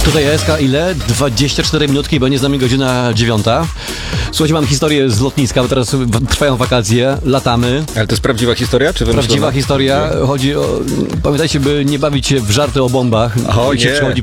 Tutaj ASK ile? 24 minutki, bo nie z nami godzina 9. Słuchajcie, mam historię z lotniska, bo teraz trwają wakacje, latamy. Ale to jest prawdziwa historia, czy wymyślona? Prawdziwa historia. Chodzi o... Pamiętajcie, by nie bawić się w żarty o bombach. O Jak się nie. przychodzi